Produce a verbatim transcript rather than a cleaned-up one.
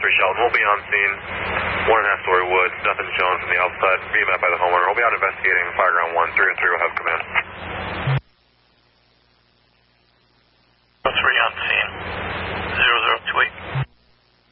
three Sheldon. We'll be on scene. One and a half story woods. Nothing shown from the outside. Being met by the homeowner. We'll be out investigating. Fireground one, three and three will have command.